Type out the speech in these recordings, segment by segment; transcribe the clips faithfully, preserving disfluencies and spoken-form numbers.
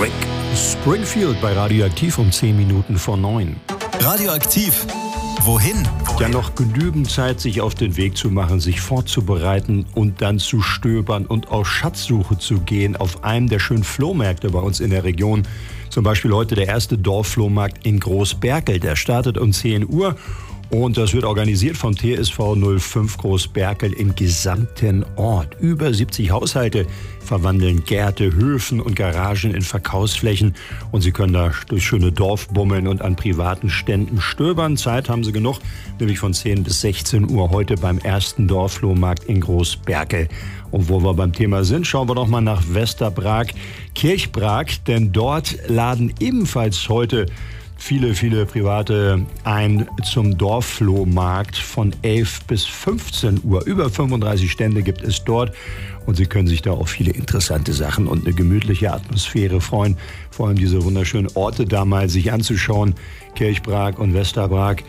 Rick. Springfield bei Radioaktiv um zehn Minuten vor neun. Radioaktiv. Wohin? Ja, noch genügend Zeit, sich auf den Weg zu machen, sich vorzubereiten und dann zu stöbern und auf Schatzsuche zu gehen auf einem der schönen Flohmärkte bei uns in der Region. Zum Beispiel heute der erste Dorfflohmarkt in Großberkel. Der startet um zehn Uhr. Und das wird organisiert vom T S V null fünf Großberkel im gesamten Ort. Über siebzig Haushalte verwandeln Gärte, Höfen und Garagen in Verkaufsflächen. Und Sie können da durch schöne Dorf bummeln und an privaten Ständen stöbern. Zeit haben Sie genug, nämlich von zehn bis sechzehn Uhr heute beim ersten Dorfflohmarkt in Großberkel. Und wo wir beim Thema sind, schauen wir doch mal nach Westerbrag, Kirchbrag. Denn dort laden ebenfalls heute viele, viele Private ein zum Dorfflohmarkt von elf bis fünfzehn Uhr. Über fünfunddreißig Stände gibt es dort und Sie können sich da auf viele interessante Sachen und eine gemütliche Atmosphäre freuen. Vor allem diese wunderschönen Orte da mal sich anzuschauen. Kirchbrag und Westerbrag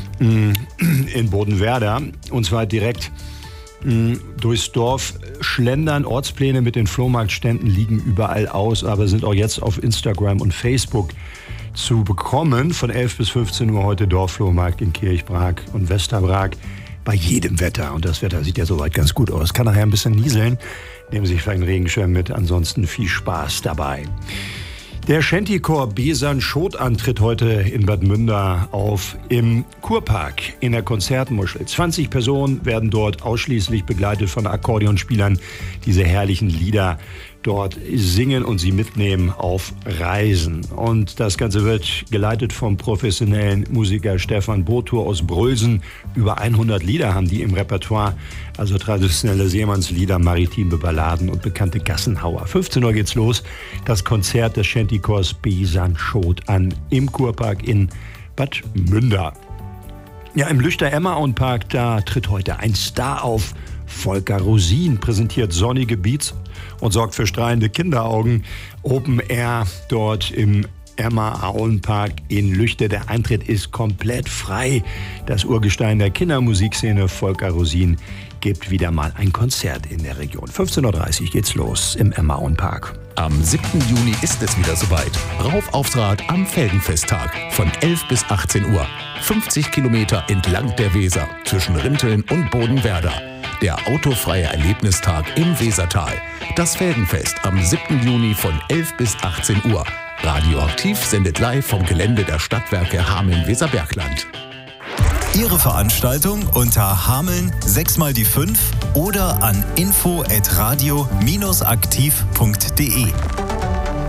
in Bodenwerder. Und zwar direkt durchs Dorf schlendern. Ortspläne mit den Flohmarktständen liegen überall aus, aber sind auch jetzt auf Instagram und Facebook zu bekommen. Von elf bis fünfzehn Uhr heute Dorfflohmarkt in Kirchbrag und Westerbrag bei jedem Wetter. Und das Wetter sieht ja soweit ganz gut aus. Kann nachher ein bisschen nieseln. Nehmen Sie sich vielleicht einen Regenschirm mit. Ansonsten viel Spaß dabei. Der Shantychor Besan-Schot tritt heute in Bad Münder auf im Kurpark in der Konzertmuschel. zwanzig Personen werden dort ausschließlich begleitet von Akkordeonspielern diese herrlichen Lieder dort singen und sie mitnehmen auf Reisen. Und das Ganze wird geleitet vom professionellen Musiker Stefan Botur aus Brülsen. Über hundert Lieder haben die im Repertoire, also traditionelle Seemannslieder, maritime Balladen und bekannte Gassenhauer. fünfzehn Uhr geht's los, das Konzert des Shantychors Besan-Schot an im Kurpark in Bad Münder. Ja, im Lüchter-Emmaun-Park, da tritt heute ein Star auf. Volker Rosin präsentiert sonnige Beats und sorgt für strahlende Kinderaugen. Open Air dort im Emma-Auen-Park in Lüchte. Der Eintritt ist komplett frei. Das Urgestein der Kindermusikszene Volker Rosin gibt wieder mal ein Konzert in der Region. fünfzehn Uhr dreißig geht's los im Emma-Auen-Park. Am siebten Juni ist es wieder soweit. Rauf aufs Rad am Felgenfesttag von elf bis achtzehn Uhr. fünfzig Kilometer entlang der Weser zwischen Rinteln und Bodenwerder. Der autofreie Erlebnistag im Wesertal. Das Felgenfest am siebten Juni von elf bis achtzehn Uhr. Radioaktiv sendet live vom Gelände der Stadtwerke Hameln-Weserbergland. Ihre Veranstaltung unter Hameln sechs mal die fünf oder an info at radio aktiv punkt de.